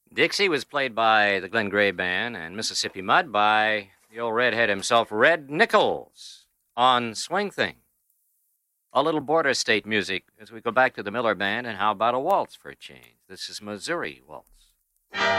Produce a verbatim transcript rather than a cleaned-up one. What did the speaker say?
Dixie was played by the Glenn Gray Band, and Mississippi Mud by the old redhead himself, Red Nichols, on Swing Thing. A little border state music as we go back to the Miller Band, and how about a waltz for a change? This is Missouri Waltz.